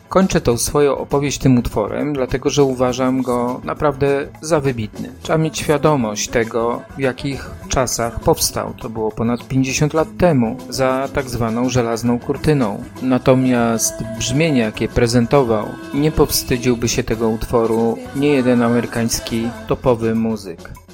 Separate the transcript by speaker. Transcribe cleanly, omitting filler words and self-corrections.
Speaker 1: Kończę tą swoją opowieść tym utworem, dlatego że uważam go naprawdę za wybitny. Trzeba mieć świadomość tego, w jakich czasach powstał. To było ponad 50 lat temu, za tak zwaną żelazną kurtyną. Natomiast brzmienie, jakie prezentował, nie powstydziłby się tego utworu niejeden amerykański topowy muzyk.